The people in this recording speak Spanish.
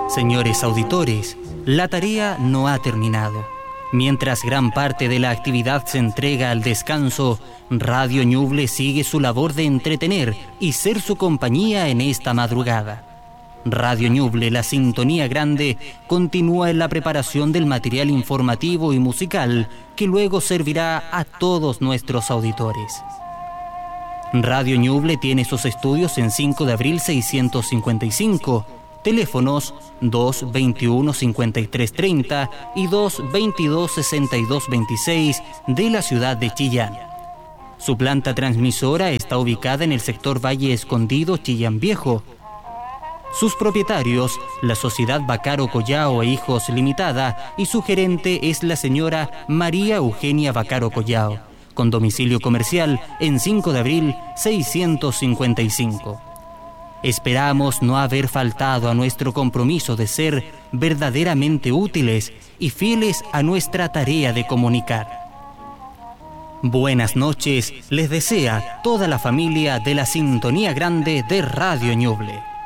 Señores auditores, la tarea no ha terminado. Mientras gran parte de la actividad se entrega al descanso, Radio Ñuble sigue su labor de entretener y ser su compañía en esta madrugada. Radio Ñuble, la sintonía grande, continúa en la preparación del material informativo y musical que luego servirá a todos nuestros auditores. Radio Ñuble tiene sus estudios en 5 de abril 655, teléfonos 221-5330 y 222-6226 de la ciudad de Chillán. Su planta transmisora está ubicada en el sector Valle Escondido, Chillán Viejo. Sus propietarios, la Sociedad Vaccaro Collao e Hijos Limitada, y su gerente es la señora María Eugenia Vaccaro Collao, con domicilio comercial en 5 de abril 655. Esperamos no haber faltado a nuestro compromiso de ser verdaderamente útiles y fieles a nuestra tarea de comunicar. Buenas noches les desea toda la familia de la Sintonía Grande de Radio Ñuble.